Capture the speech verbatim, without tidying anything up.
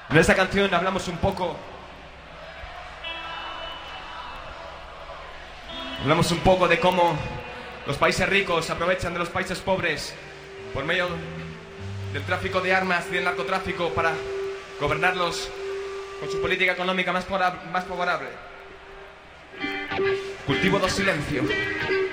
En esta canción hablamos un poco... Hablamos un poco de cómo los países ricos se aprovechan de los países pobres por medio del tráfico de armas y del narcotráfico para gobernarlos con su política económica más favorable. Cultivo do silencio.